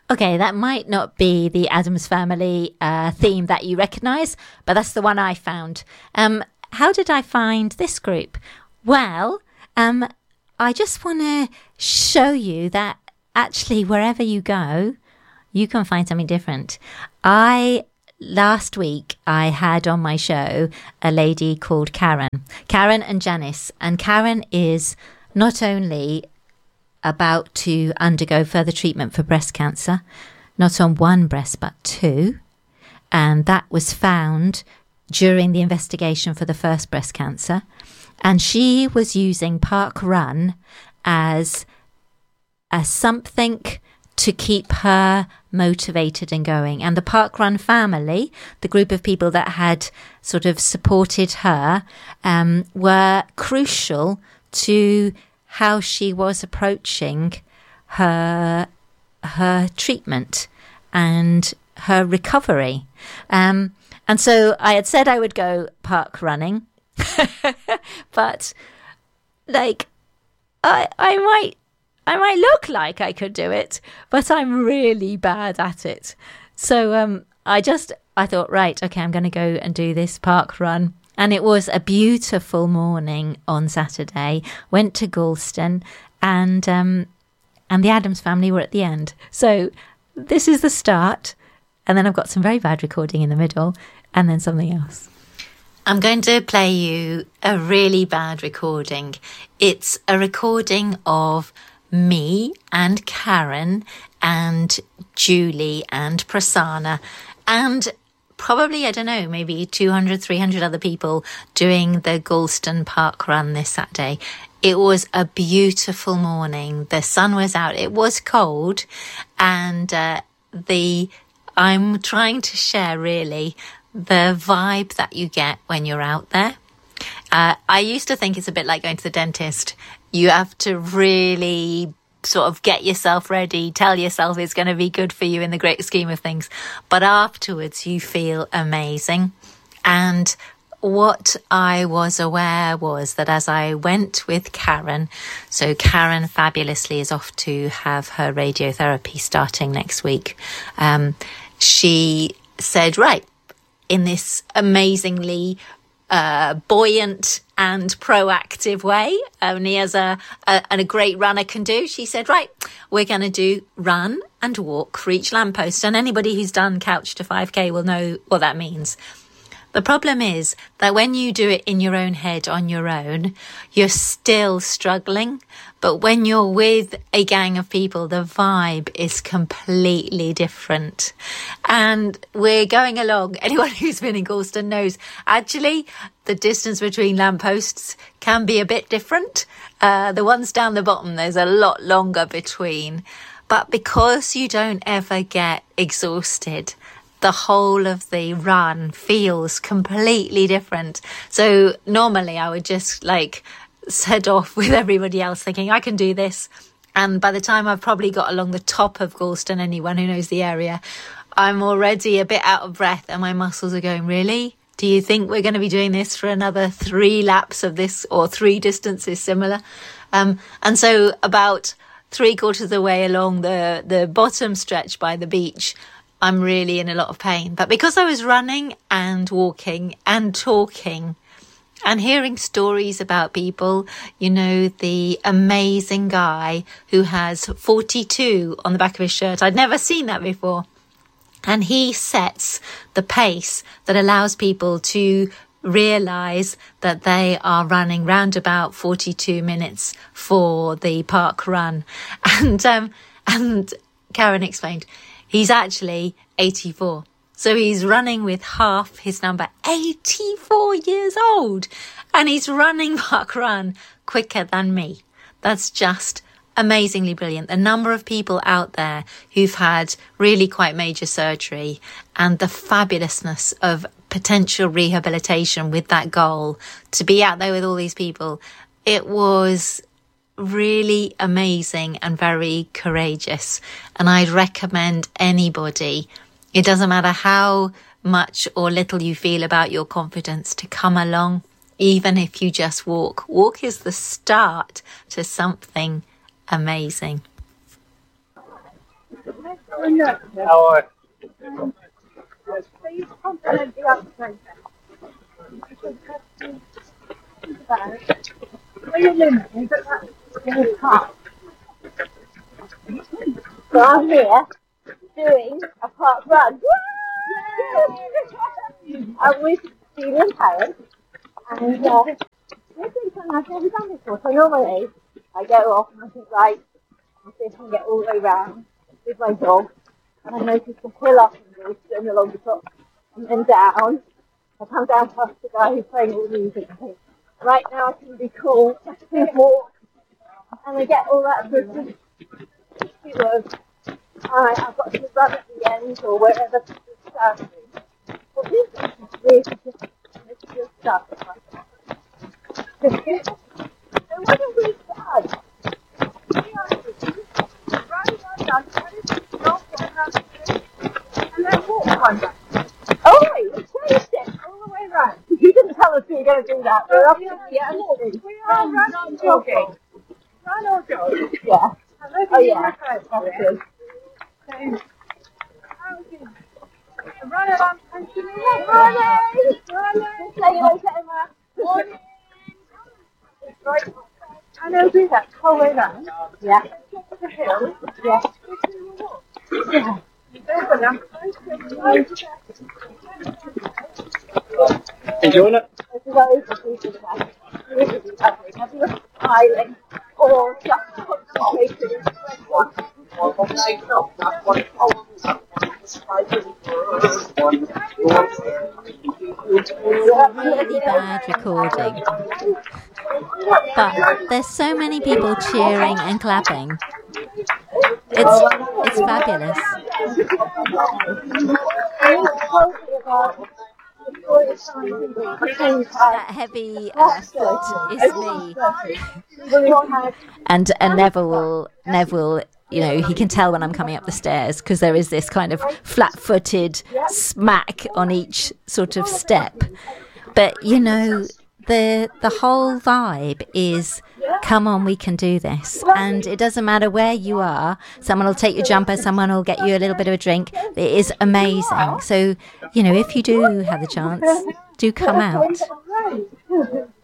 Okay, that might not be the Addams Family theme that you recognise, but that's the one I found. How did I find this group? Well, I just want to show you that actually wherever you go, you can find something different. Last week, I had on my show a lady called Karen and Janice. And Karen is not only about to undergo further treatment for breast cancer, not on one breast, but two. And that was found during the investigation for the first breast cancer. And she was using Park Run as something to keep her motivated and going. And the Park Run family, the group of people that had sort of supported her, were crucial to how she was approaching her treatment and her recovery. And so I had said I would go park running, but like I might look like I could do it, but I'm really bad at it. So I thought, right, okay, I'm going to go and do this park run. And it was a beautiful morning on Saturday. Went to Galston, and the Addams Family were at the end. So this is the start, and then I've got some very bad recording in the middle, and then something else. I'm going to play you a really bad recording. It's a recording of me and Karen and Julie and Prasanna and probably, I don't know, maybe 200, 300 other people doing the Galston Park Run this Saturday. It was a beautiful morning. The sun was out. It was cold. And I'm trying to share really the vibe that you get when you're out there. I used to think it's a bit like going to the dentist. You have to really sort of get yourself ready, tell yourself it's going to be good for you in the great scheme of things. But afterwards, you feel amazing. And what I was aware was that as I went with Karen, so Karen fabulously is off to have her radiotherapy starting next week. She said, right, in this amazingly buoyant and proactive way, only as a great runner can do. She said, right, we're going to do run and walk for each lamppost. And anybody who's done Couch to 5K will know what that means. The problem is that when you do it in your own head on your own, you're still struggling. But when you're with a gang of people, the vibe is completely different. And we're going along. Anyone who's been in Galston knows, actually, the distance between lampposts can be a bit different. The ones down the bottom, there's a lot longer between. But because you don't ever get exhausted, the whole of the run feels completely different. So normally I would just set off with everybody else thinking I can do this. And by the time I've probably got along the top of Galston, anyone who knows the area, I'm already a bit out of breath and my muscles are going, really? Do you think we're going to be doing this for another 3 laps of this or 3 distances similar? And so about 3/4 of the way along the bottom stretch by the beach, I'm really in a lot of pain. But because I was running and walking and talking and hearing stories about people, you know, the amazing guy who has 42 on the back of his shirt. I'd never seen that before. And he sets the pace that allows people to realise that they are running round about 42 minutes for the park run. And Karen explained, he's actually 84. So he's running with half his number, 84 years old. And he's running park run quicker than me. That's just amazingly brilliant. The number of people out there who've had really quite major surgery and the fabulousness of potential rehabilitation with that goal, to be out there with all these people, it was really amazing and very courageous. And I'd recommend anybody, it doesn't matter how much or little you feel about your confidence, to come along, even if you just walk. Walk is the start to something amazing. Our So you compliment the other person. When you're limited, but that's in the park. So I'm here doing a park run. I'm with Julian parents, and this is something I've never done before. So normally I go off and I think, right, I'll see if I can get all the way round with my dog. And I notice the hill up and goes going along the top and then down. I come down past the guy who's playing all the music and think, right now I can be cool, just walk, and I get all that sort of alright, I've got to run at the end or wherever the standing. But this is really just makes you stuff. So what have we done? And then walk one day. Oh wait, we changed it all the way around. You didn't tell us we were going to do that. We're up to walking. We are running jogging. Run or jog? Yeah. Oh yeah. That's good. Run along country. Running! Say hello to Emma. Morning. Right. And they'll do that the whole way round. Yeah. The hill. Yeah. Yeah. enjoying it? Those are people that really ugly. Have you looked smiling or just concentrated? Really bad recording. But there's so many people cheering and clapping. It's fabulous. That heavy foot is me. And Neville, you know, he can tell when I'm coming up the stairs because there is this kind of flat-footed smack on each sort of step. But, you know, the whole vibe is, come on, we can do this. And it doesn't matter where you are. Someone will take your jumper, someone will get you a little bit of a drink. It is amazing. So, you know, if you do have the chance, do come out.